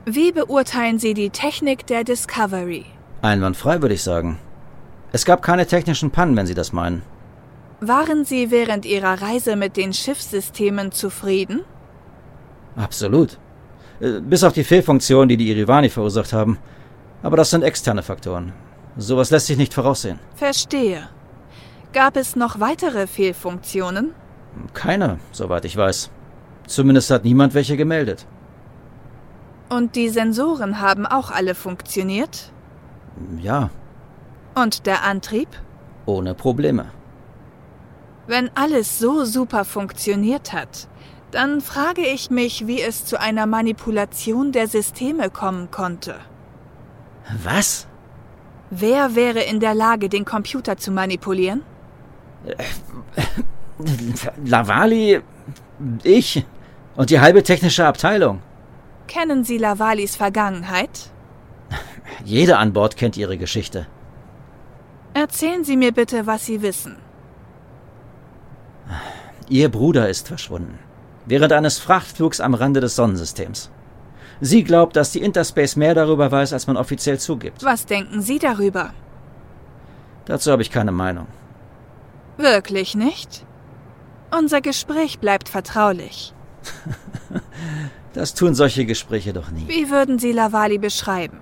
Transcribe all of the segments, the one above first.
Wie beurteilen Sie die Technik der Discovery? Einwandfrei, würde ich sagen. Es gab keine technischen Pannen, wenn Sie das meinen. Waren Sie während Ihrer Reise mit den Schiffssystemen zufrieden? Absolut. Bis auf die Fehlfunktionen, die Irivani verursacht haben. Aber das sind externe Faktoren. Sowas lässt sich nicht voraussehen. Verstehe. Gab es noch weitere Fehlfunktionen? Keine, soweit ich weiß. Zumindest hat niemand welche gemeldet. Und die Sensoren haben auch alle funktioniert? Ja. Und der Antrieb? Ohne Probleme. Wenn alles so super funktioniert hat, dann frage ich mich, wie es zu einer Manipulation der Systeme kommen konnte. Was? Wer wäre in der Lage, den Computer zu manipulieren? Lavali, ich und die halbe technische Abteilung. Kennen Sie Lavalis Vergangenheit? Jeder an Bord kennt ihre Geschichte. Erzählen Sie mir bitte, was Sie wissen. Ihr Bruder ist verschwunden. Während eines Frachtflugs am Rande des Sonnensystems. Sie glaubt, dass die Interspace mehr darüber weiß, als man offiziell zugibt. Was denken Sie darüber? Dazu habe ich keine Meinung. Wirklich nicht? Unser Gespräch bleibt vertraulich. Das tun solche Gespräche doch nie. Wie würden Sie Lavali beschreiben?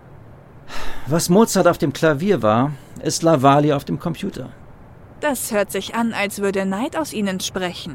Was Mozart auf dem Klavier war, ist Lavali auf dem Computer. Das hört sich an, als würde Neid aus Ihnen sprechen.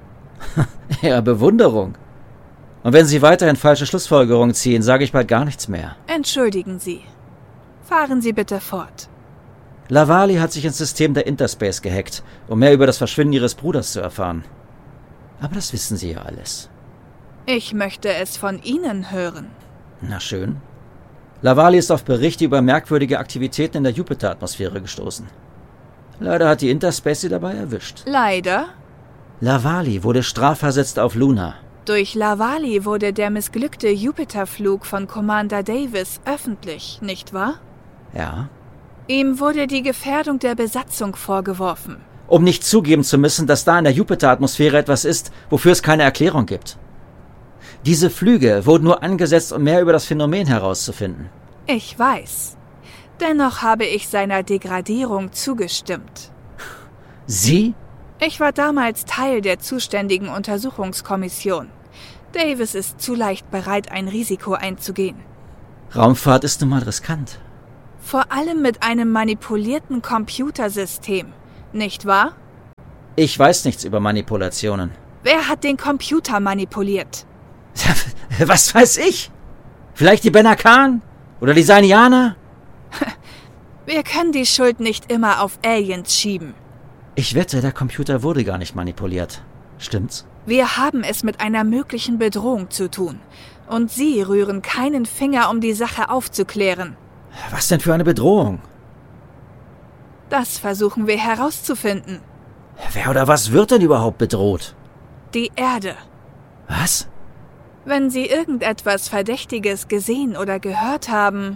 Ja, Bewunderung. Und wenn Sie weiterhin falsche Schlussfolgerungen ziehen, sage ich bald gar nichts mehr. Entschuldigen Sie. Fahren Sie bitte fort. Lavali hat sich ins System der Interspace gehackt, um mehr über das Verschwinden Ihres Bruders zu erfahren. Aber das wissen Sie ja alles. Ich möchte es von Ihnen hören. Na schön. Lavali ist auf Berichte über merkwürdige Aktivitäten in der Jupiter-Atmosphäre gestoßen. Leider hat die Interspace sie dabei erwischt. Leider? Lavali wurde strafversetzt auf Luna. Durch Lavali wurde der missglückte Jupiterflug von Commander Davis öffentlich, nicht wahr? Ja. Ihm wurde die Gefährdung der Besatzung vorgeworfen. Um nicht zugeben zu müssen, dass da in der Jupiter-Atmosphäre etwas ist, wofür es keine Erklärung gibt. Diese Flüge wurden nur angesetzt, um mehr über das Phänomen herauszufinden. Ich weiß. Dennoch habe ich seiner Degradierung zugestimmt. Sie? Ich war damals Teil der zuständigen Untersuchungskommission. Davis ist zu leicht bereit, ein Risiko einzugehen. Raumfahrt ist nun mal riskant. Vor allem mit einem manipulierten Computersystem, nicht wahr? Ich weiß nichts über Manipulationen. Wer hat den Computer manipuliert? Was weiß ich? Vielleicht die Benakan? Oder die Sainianer? Wir können die Schuld nicht immer auf Aliens schieben. Ich wette, der Computer wurde gar nicht manipuliert. Stimmt's? Wir haben es mit einer möglichen Bedrohung zu tun. Und Sie rühren keinen Finger, um die Sache aufzuklären. Was denn für eine Bedrohung? Das versuchen wir herauszufinden. Wer oder was wird denn überhaupt bedroht? Die Erde. Was? Wenn Sie irgendetwas Verdächtiges gesehen oder gehört haben...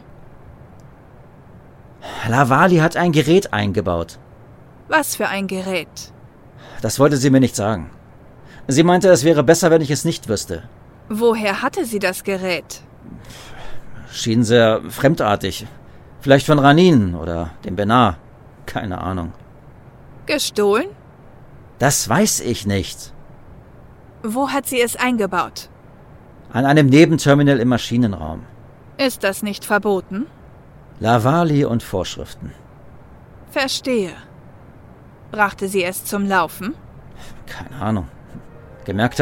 Lavali hat ein Gerät eingebaut. Was für ein Gerät? Das wollte sie mir nicht sagen. Sie meinte, es wäre besser, wenn ich es nicht wüsste. Woher hatte sie das Gerät? Schien sehr fremdartig. Vielleicht von Ranin oder dem Benar. Keine Ahnung. Gestohlen? Das weiß ich nicht. Wo hat sie es eingebaut? An einem Nebenterminal im Maschinenraum. Ist das nicht verboten? Lavali und Vorschriften. Verstehe. Brachte sie es zum Laufen? Keine Ahnung. Gemerkt